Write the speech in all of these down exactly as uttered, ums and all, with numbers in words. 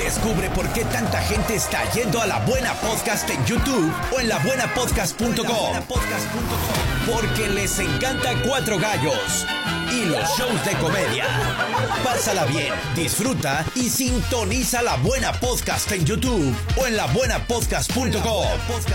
Descubre por qué tanta gente está yendo a La Buena Podcast en YouTube o en la buena podcast punto com. Porque les encanta Cuatro Gallos y los shows de comedia. Pásala bien, disfruta y sintoniza La Buena Podcast en YouTube o en la buena podcast punto com.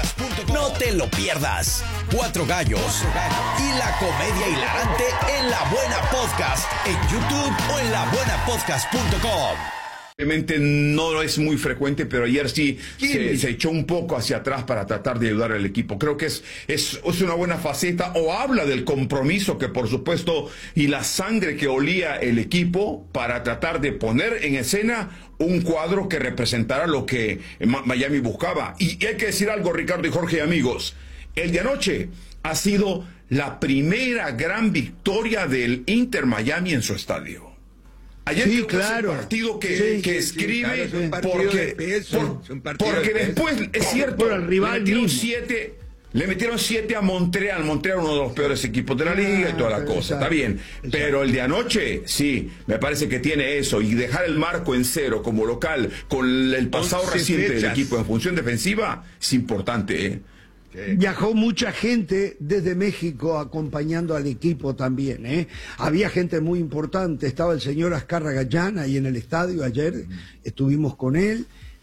No te lo pierdas. Cuatro Gallos y la comedia hilarante en La Buena Podcast en YouTube o en la buena podcast punto com. Obviamente no es muy frecuente, pero ayer sí se, se echó un poco hacia atrás para tratar de ayudar al equipo. Creo que es, es, es una buena faceta, o habla del compromiso que por supuesto y la sangre que olía el equipo para tratar de poner en escena un cuadro que representara lo que Miami buscaba. Y, y hay que decir algo, Ricardo y Jorge y amigos, el de anoche ha sido la primera gran victoria del Inter Miami en su estadio. Ayer sí, claro. Es un partido que, sí, que sí, escribe sí, claro, porque, de peso, por, porque de después, es cierto, por el rival le metieron mismo. siete, le metieron siete a Montreal, Montreal uno de los peores equipos de la liga y toda la cosa, está bien, pero el de anoche, sí, me parece que tiene eso, y dejar el marco en cero como local, con el pasado reciente del equipo en función defensiva, es importante, ¿eh? Viajó mucha gente desde México acompañando al equipo también, ¿eh? Había gente muy importante, estaba el señor Azcarra Gallán ahí en el estadio ayer, estuvimos con él,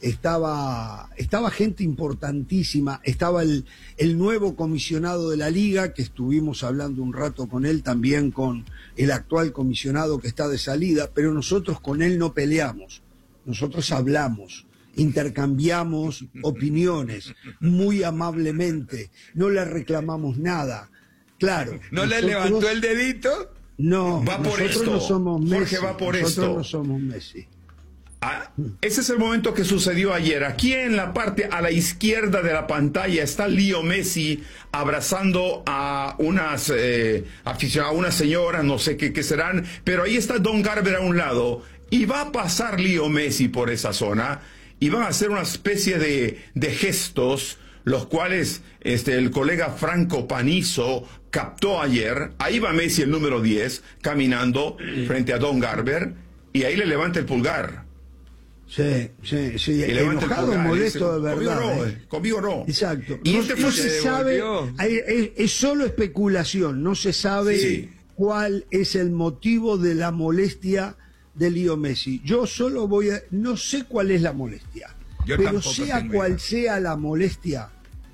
estaba, estaba gente importantísima, estaba el, el nuevo comisionado de la liga, que estuvimos hablando un rato con él, también con el actual comisionado que está de salida, pero nosotros con él no peleamos, nosotros hablamos. Intercambiamos opiniones muy amablemente, no le reclamamos nada. Claro. ¿No nosotros, le levantó el dedito? No, va por nosotros esto. no somos Messi. Jorge va por nosotros esto. no somos Messi. Ah, ese es el momento que sucedió ayer. Aquí en la parte a la izquierda de la pantalla está Leo Messi abrazando a unas eh, aficionadas, a una señora, no sé qué, qué serán, pero ahí está Don Garber a un lado y va a pasar Leo Messi por esa zona. Y van a hacer una especie de, de gestos, los cuales este, el colega Franco Panizo captó ayer. Ahí va Messi, el número diez, caminando frente a Don Garber, y ahí le levanta el pulgar. Sí, sí, sí. Y enojado, pulgar, molesto de dice, verdad. Conmigo no, ¿eh? conmigo no. Exacto. Y no, este no fue se se sabe, devolvió. es, es solo especulación, no se sabe Sí. cuál es el motivo de la molestia de Leo Messi. Yo solo voy a... No sé cuál es la molestia, Yo pero tampoco sea tengo cual idea. sea la molestia,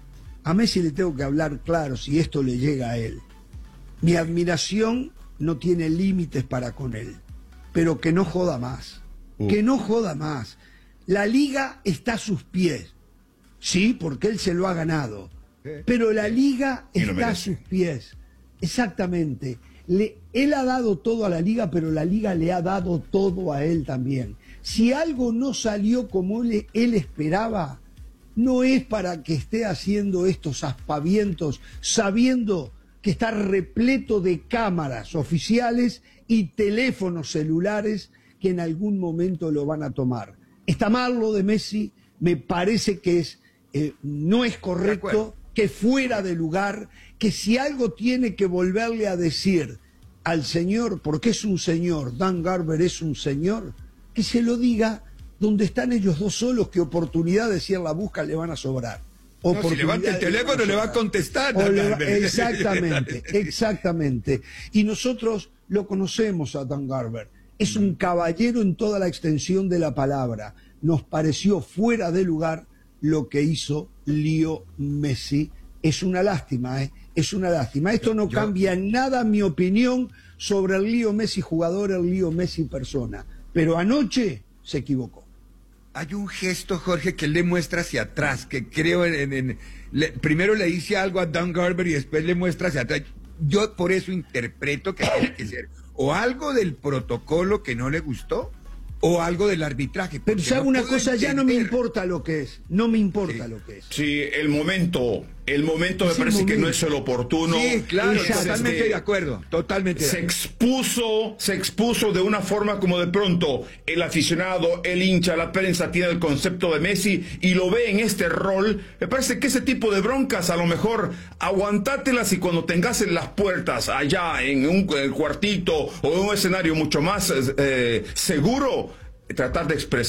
a Messi le tengo que hablar claro si esto le llega a él. Mi admiración no tiene límites para con él, pero que no joda más, Uh. que no joda más. La liga está a sus pies, sí, porque él se lo ha ganado, pero la liga Y lo está a merece. sus pies, exactamente. Le, él ha dado todo a la liga, pero la liga le ha dado todo a él también. Si algo no salió como él, él esperaba, no es para que esté haciendo estos aspavientos, sabiendo que está repleto de cámaras oficiales y teléfonos celulares que en algún momento lo van a tomar. Está mal lo de Messi, me parece que es, eh, no es correcto, que fuera de lugar, que si algo tiene que volverle a decir al señor, porque es un señor, Dan Garber es un señor, que se lo diga donde están ellos dos solos, que oportunidades si él la busca le van a sobrar. No, si levanta el teléfono le va a contestar. O le va- exactamente, exactamente. Y nosotros lo conocemos a Dan Garber. Es un caballero en toda la extensión de la palabra. Nos pareció fuera de lugar lo que hizo Leo Messi. Es una lástima, ¿eh? Es una lástima. Esto no Yo- cambia en nada mi opinión sobre el Leo Messi jugador, el Leo Messi persona. Pero anoche se equivocó. Hay un gesto, Jorge, que él le muestra hacia atrás, que creo en... en- en- le- primero le dice algo a Dan Garber y después le muestra hacia atrás. Yo por eso interpreto que tiene que ser o algo del protocolo que no le gustó o algo del arbitraje. Pero porque sabe no una puedo cosa, ya no me entender. importa lo que es. No me importa Sí. lo que es. Sí, el momento, el momento me Es el parece que no momento. es el oportuno. Sí, claro, Es, totalmente este, de acuerdo, totalmente de Se acuerdo. expuso, se expuso de una forma como de pronto el aficionado, el hincha, la prensa tiene el concepto de Messi y lo ve en este rol. Me parece que ese tipo de broncas a lo mejor aguantátelas y cuando tengas en las puertas allá en un en el cuartito o en un escenario mucho más eh, seguro, tratar de expresar